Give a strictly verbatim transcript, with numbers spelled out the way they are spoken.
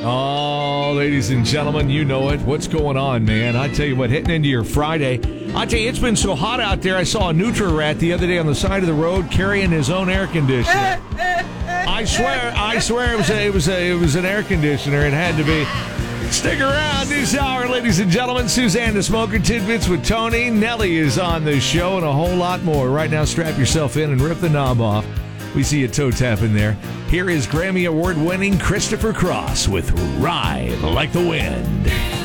Oh, ladies and gentlemen, you know it. What's going on, man? I tell you what, hitting into your Friday. I tell you, it's been so hot out there. I saw a Nutri-Rat the other day on the side of the road carrying his own air conditioner. I swear, I swear it was a, it was a, it was an air conditioner. It had to be. Stick around this hour, ladies and gentlemen. Suzanne the Smoker Tidbits with Tony. Nelly is on the show and a whole lot more. Right now, strap yourself in and rip the knob off. We see a toe tap in there. Here is Grammy Award-winning Christopher Cross with Ride Like the Wind.